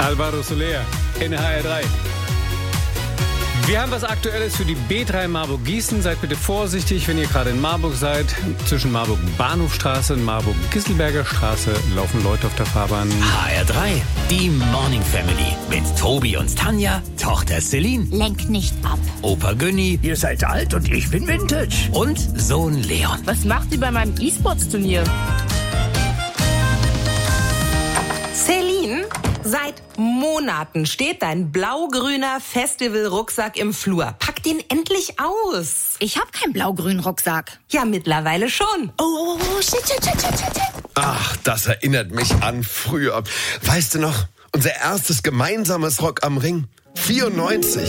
Alvaro Soler in HR3. Wir haben was Aktuelles für die B3 Marburg-Gießen. Seid bitte vorsichtig, wenn ihr gerade in Marburg seid. Zwischen Marburg-Bahnhofstraße und Marburg-Gisselberger Straße laufen Leute auf der Fahrbahn. HR3, die Morning Family. Mit Tobi und Tanja, Tochter Celine. Lenk nicht ab. Opa Günni. Ihr seid alt und ich bin Vintage. Und Sohn Leon. Was macht ihr bei meinem E-Sports-Turnier? Celine, seit Monaten steht dein blau-grüner Festival-Rucksack im Flur. Pack den endlich aus. Ich hab keinen blau-grünen Rucksack. Ja, mittlerweile schon. Oh, shit. Ach, das erinnert mich an früher. Weißt du noch, unser erstes gemeinsames Rock am Ring? 94.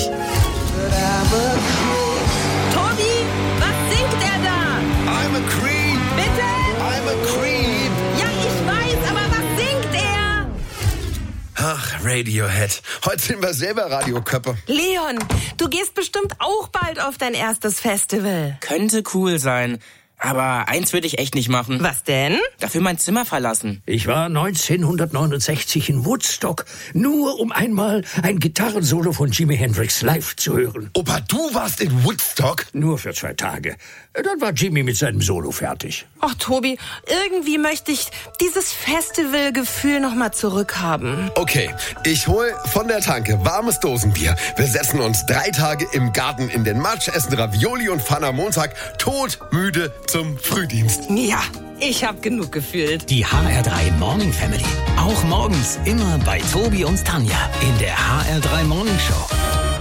Tobi, was singt er da? I'm a Creep. Bitte? I'm a Creep. Ja, ich weiß, aber was singt er? Ach, Radiohead. Heute sind wir selber Radioköppe. Leon, du gehst bestimmt auch bald auf dein erstes Festival. Könnte cool sein. Aber eins würde ich echt nicht machen. Was denn? Dafür mein Zimmer verlassen. Ich war 1969 in Woodstock, nur um einmal ein Gitarrensolo von Jimi Hendrix live zu hören. Opa, du warst in Woodstock? Nur für 2 Tage. Dann war Jimi mit seinem Solo fertig. Ach, Tobi, irgendwie möchte ich dieses Festivalgefühl noch mal zurückhaben. Okay, ich hol von der Tanke warmes Dosenbier. Wir setzen uns 3 Tage im Garten in den Matsch, essen Ravioli und fahren am Montag todmüde zum Frühdienst. Ja, ich hab genug gefühlt. Die HR3 Morning Family. Auch morgens immer bei Tobi und Tanja in der HR3 Morning Show.